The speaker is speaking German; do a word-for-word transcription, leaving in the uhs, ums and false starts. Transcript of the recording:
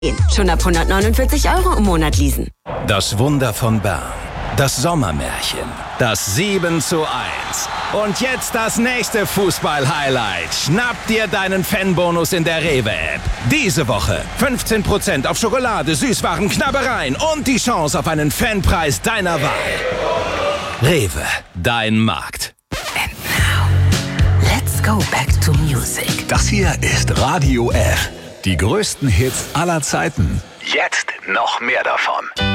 Schon ab hundertneunundvierzig Euro im Monat leasen. Das Wunder von Bern. Das Sommermärchen. Das sieben zu eins. Und jetzt das nächste Fußball-Highlight. Schnapp dir deinen Fanbonus in der Rewe-App. Diese Woche fünfzehn Prozent auf Schokolade, Süßwaren, Knabbereien und die Chance auf einen Fanpreis deiner Wahl. Rewe, dein Markt. And now, let's go back to music. Das hier ist Radio F. Die größten Hits aller Zeiten. Jetzt noch mehr davon.